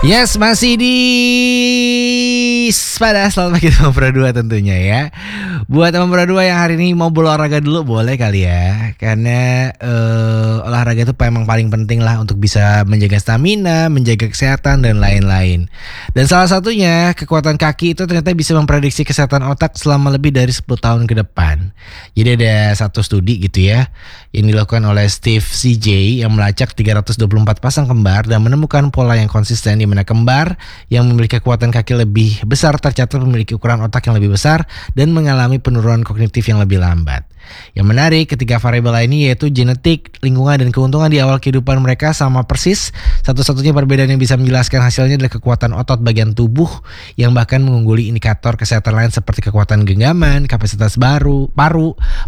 Yes, masih di pada selamat pagi teman Pro 2 tentunya ya. Buat teman Pro 2 yang hari ini mau berolahraga dulu boleh kali ya. Karena olahraga itu memang paling penting lah untuk bisa menjaga stamina, menjaga kesehatan dan lain-lain. Dan salah satunya kekuatan kaki itu ternyata bisa memprediksi kesehatan otak selama lebih dari 10 tahun ke depan. Jadi ada satu studi gitu ya yang dilakukan oleh Steve CJ yang melacak 324 pasang kembar dan menemukan pola yang konsisten di mana kembar yang memiliki kekuatan kaki lebih besar tercatat memiliki ukuran otak yang lebih besar dan mengalami penurunan kognitif yang lebih lambat. Yang menarik, ketiga variabel lainnya yaitu genetik, lingkungan, dan keuntungan di awal kehidupan mereka sama persis. Satu-satunya perbedaan yang bisa menjelaskan hasilnya adalah kekuatan otot bagian tubuh yang bahkan mengungguli indikator kesehatan lain seperti kekuatan genggaman, kapasitas paru,